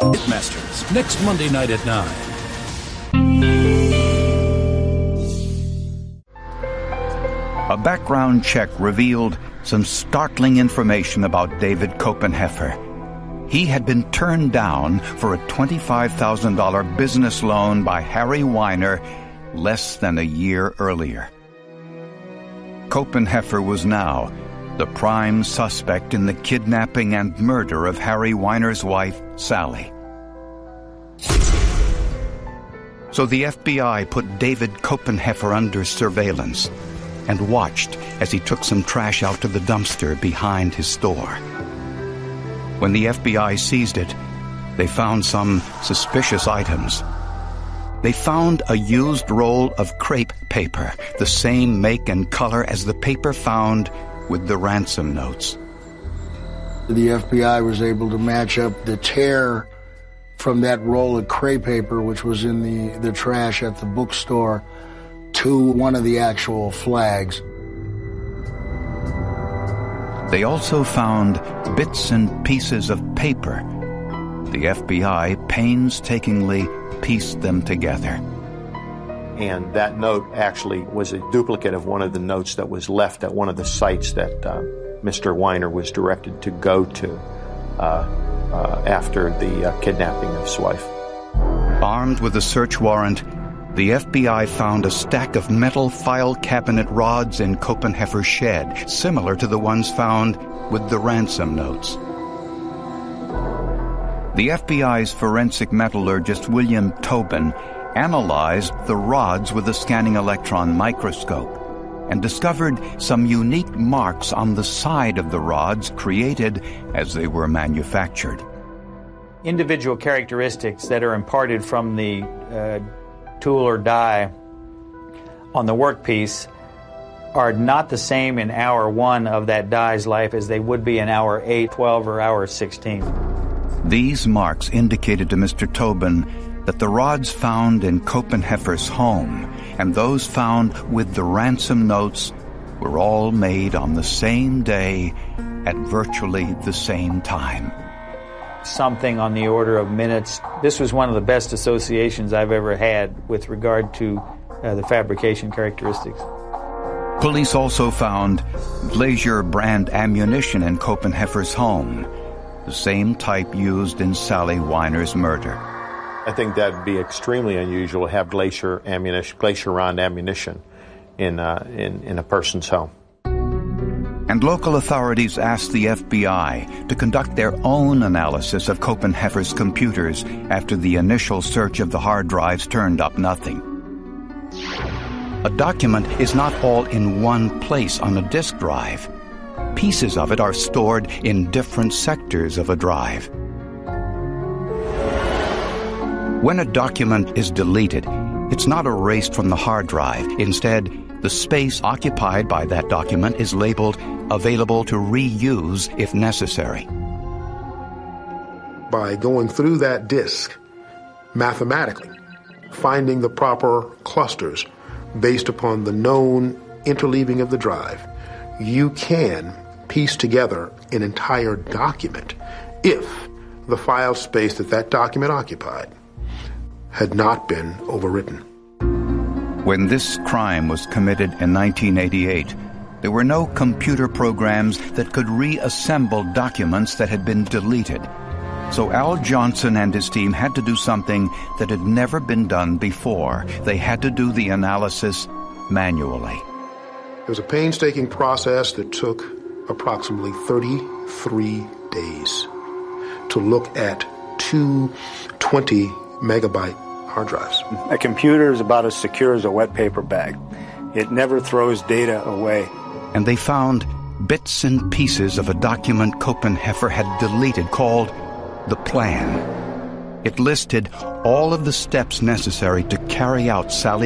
Hitmasters, next Monday night at 9. A background check revealed some startling information about David Copenheffer. He had been turned down for a $25,000 business loan by Harry Weiner less than a year earlier. Copenheffer was now the prime suspect in the kidnapping and murder of Harry Weiner's wife, Sally. So the FBI put David Copenheffer under surveillance and watched as he took some trash out to the dumpster behind his store. When the FBI seized it, they found some suspicious items. They found a used roll of crepe paper, the same make and color as the paper found with the ransom notes. The FBI was able to match up the tear from that roll of crepe paper, which was in the trash at the bookstore, to one of the actual flags. They also found bits and pieces of paper. The FBI painstakingly pieced them together. And that note actually was a duplicate of one of the notes that was left at one of the sites that Mr. Weiner was directed to go to after the kidnapping of his wife. Armed with a search warrant, the FBI found a stack of metal file cabinet rods in Copenheffer's shed, similar to the ones found with the ransom notes. The FBI's forensic metallurgist William Tobin analyzed the rods with a scanning electron microscope and discovered some unique marks on the side of the rods created as they were manufactured. Individual characteristics that are imparted from the tool or die on the workpiece are not the same in hour 1 of that die's life as they would be in hour 8, 12, or hour 16. These marks indicated to Mr. Tobin that the rods found in Copenheffer's home and those found with the ransom notes were all made on the same day at virtually the same time. Something on the order of minutes. This was one of the best associations I've ever had with regard to the fabrication characteristics. Police also found Glacier brand ammunition in Copenheffer's home, the same type used in Sally Weiner's murder. I think that would be extremely unusual to have Glacier round ammunition in a person's home. And local authorities asked the FBI to conduct their own analysis of Copenheffer's computers after the initial search of the hard drives turned up nothing. A document is not all in one place on a disk drive. Pieces of it are stored in different sectors of a drive. When a document is deleted, it's not erased from the hard drive. Instead, the space occupied by that document is labeled available to reuse if necessary. By going through that disk, mathematically, finding the proper clusters based upon the known interleaving of the drive, you can piece together an entire document if the file space that document occupied had not been overwritten. When this crime was committed in 1988, there were no computer programs that could reassemble documents that had been deleted. So Al Johnson and his team had to do something that had never been done before. They had to do the analysis manually. It was a painstaking process that took approximately 33 days to look at two 20-megabyte hard drives. A computer is about as secure as a wet paper bag. It never throws data away. And they found bits and pieces of a document Copenheffer had deleted called The Plan. It listed all of the steps necessary to carry out Sally